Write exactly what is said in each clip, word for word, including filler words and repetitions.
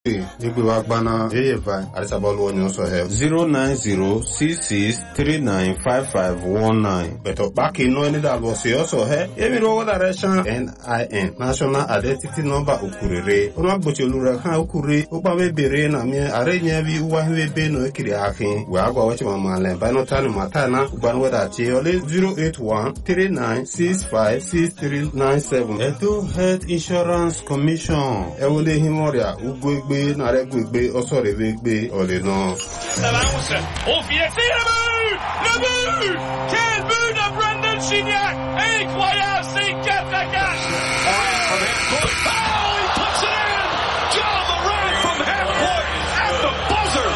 Igwe Wagbana Eva Arisabolu Onyoso have zero nine zero six six three nine five five one nine. But back in no any that was also here. Every road direction N I N National Identity Number Ukurere. Ona Bochulura Ha Ukuri Upawe Bere na me arenya vi uwa hwebe no ekiri akin. We agwa wachi mama len by no time matana uban weda chi ole zero eight one three nine six five six three nine seven. Edo Health Insurance Commission. Ewole himoria ugwe Be na regbe osore be ole no. Allowance. Au filet, c'est le but! Le but! Quel but de Brendan Gignac! Incroyable, c'est quatre à quatre! Oh, he puts it in! John Moran from half court at the buzzer!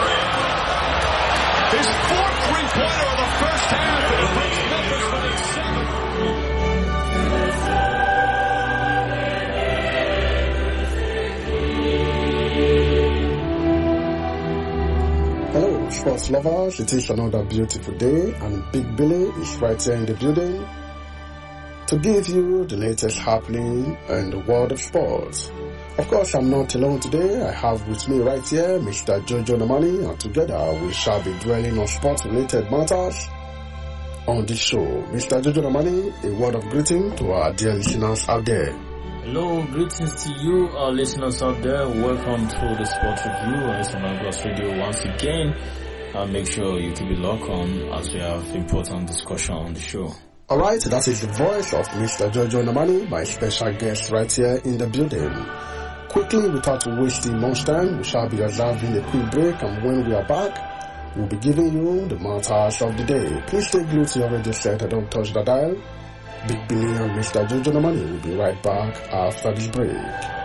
His fourth three-pointer of the first half and it puts Memphis winning seven. Hello, sports lovers. It is another beautiful day, and Big Billy is right here in the building to give you the latest happening in the world of sports. Of course, I'm not alone today. I have with me right here Mister Jojo Namani, and together we shall be dwelling on sports-related matters on this show. Mister Jojo Namani, a word of greeting to our dear listeners out there. Hello, greetings to you, our listeners out there. Welcome to the Sports Review on S M L Plus Radio once again. Uh, make sure you keep it locked on as we have important discussion on the show. Alright, that is the voice of Mister Jojo Namani, my special guest right here in the building. Quickly, without wasting much time, we shall be observing a quick break, and when we are back, we'll be giving you the matters of the day. Please stay glued to your radio set and don't touch the dial. Big Billy and Mister Jojo Namani will be right back after this break.